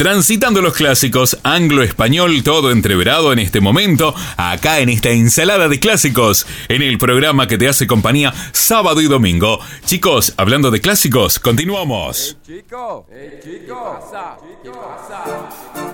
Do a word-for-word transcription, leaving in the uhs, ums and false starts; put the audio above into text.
Transitando los clásicos, anglo-español, todo entreverado en este momento, acá en esta ensalada de clásicos, en el programa que te hace compañía sábado y domingo. Chicos, hablando de clásicos, continuamos. Hey, chico, hey, chico, ¿qué pasa? ¿Qué pasa?